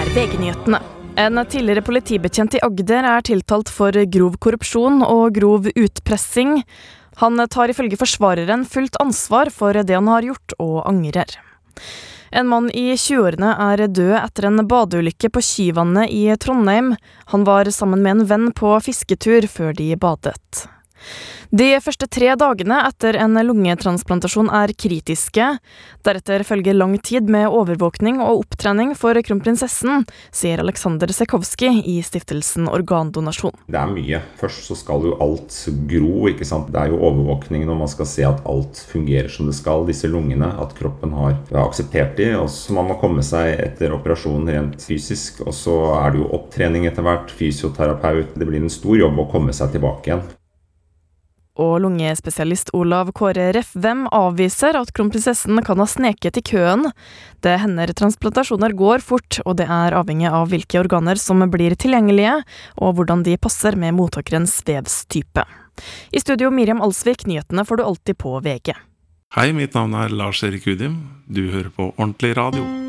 VG-nyhetene. En tidligere politibetjent i Agder tiltalt for grov korrupsjon og grov utpressing. Han tar ifølge forsvareren fullt ansvar for det han har gjort og angrer. En mann i 20-årene død etter en badeulykke på Kyvannet i Trondheim. Han var sammen med en venn på fisketur før de badet. De første 3 dagene etter en lungetransplantasjon kritiske. Deretter følger lang tid med overvåkning og opptrening for kronprinsessen, sier Alexander Sekowski i stiftelsen Organdonasjon. Det mye. Først så skal jo alt gro, ikke sant? Det jo overvåkningen når man skal se at alt fungerer som det skal, disse lungene, at kroppen har akseptert de, og så man må komme seg etter operasjonen rent fysisk, og så det jo opptrening etter hvert, fysioterapeut. Det blir en stor jobb å komme seg tilbake igjen. Og lungespesialist Olav Kåre Refvem avviser at kronprinsessen kan ha sneket i køen. Det hender transplantasjoner går fort, og det avhengig av hvilke organer som blir tilgjengelige, og hvordan de passer med mottakerens vevstype. I studio Miriam Alsvik, nyhetene får du alltid på VG. Hei, mitt navn Lars Erik Udim. Du hører på Ordentlig Radio.